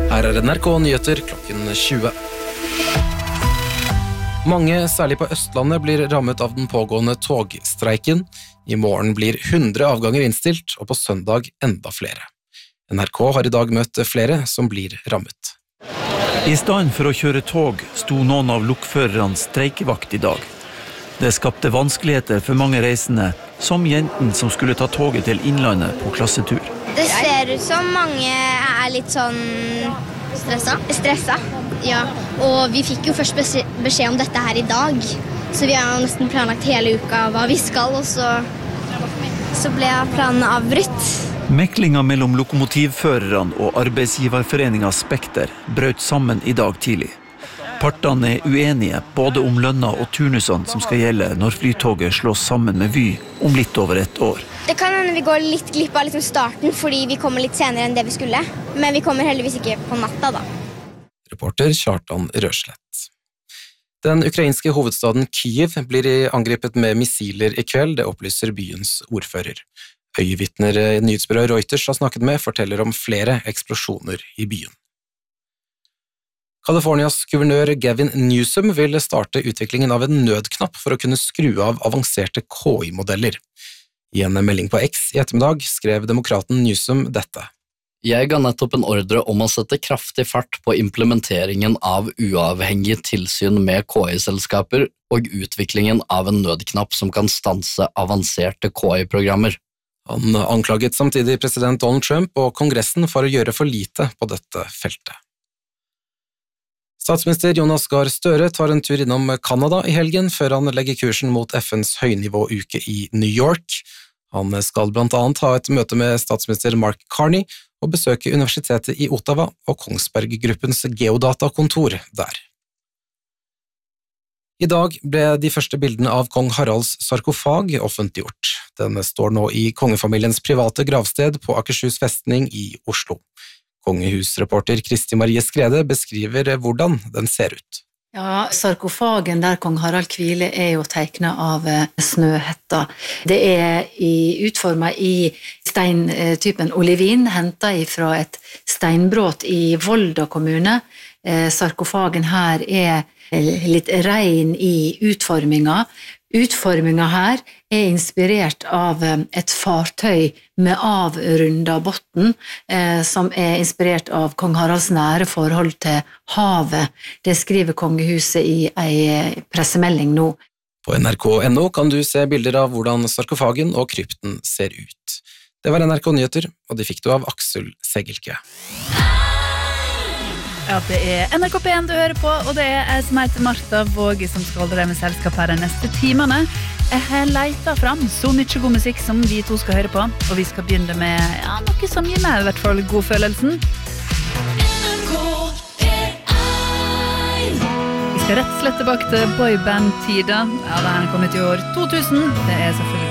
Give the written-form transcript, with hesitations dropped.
Her NRK Nyheter klokken 20. Mange, særlig på Østlandet, blir rammet av den pågående togstreiken. I morgen blir 100 avganger innstilt, og på søndag enda flere. NRK har i dag møtt flere som blir rammet. I stedet for å kjøre tog sto noen av lokførerne streikevakt i dag. Det skapte vanskeligheter for mange reisende, som jenten som skulle ta toget til Innlandet på klassetur. Det ser ut som mange er litt sånn stressa. Ja, og vi fikk jo først beskjed om dette her i dag, så vi har jo nesten planlagt hele uka hva vi skal, og så ble planen avbrutt. Meklinga mellom lokomotivførerne og arbeidsgiverforeninga Spekter brøt sammen i dag tidlig. Partene er uenige både om lønna og turnusene som skal gjelde når flytoget slås sammen med Vy om litt over et år. Det kan hende vi går litt glipp av starten fordi vi kommer litt senere enn det vi skulle, men vi kommer heldigvis ikke på natta da. Reporter Kjartan Røslett. Den ukrainske hovedstaden Kyiv blir angrepet med missiler i kveld, det opplyser byens ordfører. Øyevitner nyhetsbyrået Reuters har snakket med forteller om flere eksplosjoner i byen. Californias guvernør Gavin Newsom vil starte utviklingen av en nødknapp for å kunne skru av avanserte KI-modeller. I en melding på X i ettermiddag skrev demokraten Newsom dette. Jeg ga nettopp en ordre om å sette kraftig fart på implementeringen av uavhengig tilsyn med KI-selskaper og utviklingen av en nødknapp som kan stanse avanserte KI-programmer. Han anklaget samtidig president Donald Trump og Kongressen for å gjøre for lite på dette feltet. Statsminister Jonas Gahr Støre tar en tur innom Kanada i helgen før han legger kursen mot FNs høynivåuke i New York. Han skal blant annet ha et møte med statsminister Mark Carney og besøke universitetet i Ottawa og Kongsberg-gruppens geodatakontor der. I dag ble de første bildene av kong Haralds sarkofag offentliggjort. Den står nå i kongefamiliens private gravsted på Akershus festning i Oslo. Kongehusreporter Kristi Marie Skrede beskriver hvordan den ser ut. Ja, sarkofagen der kong Harald hviler er jo tegnet av Snøhetta. Det er utformet i steintypen olivin, hentet fra et steinbrott i Volda kommune. Sarkofagen her er litt rein i utforminga. Utforminga her er inspirert av et fartøy med avrunda botten, som er inspirert av kong Haralds nære forhold til havet. Det skriver kongehuset i en pressemelding nå. På NRK.no kan du se bilder av hvordan sarkofagen og krypten ser ut. Det var NRK Nyheter, og de fikk du av Aksel Segelke. Ja, det er NRK P1 du hører på, og det er jeg som heter Martha Våge som skal holde deg med selskap her de neste timene. Jeg har letet fram så mye god musikk som vi to skal høre på, og vi skal begynne med noe som gir meg i hvert fall godfølelsen. Vi skal rett og slett tilbake til boyband-tida. Ja, den er kommet i år 2000. Det er selvfølgelig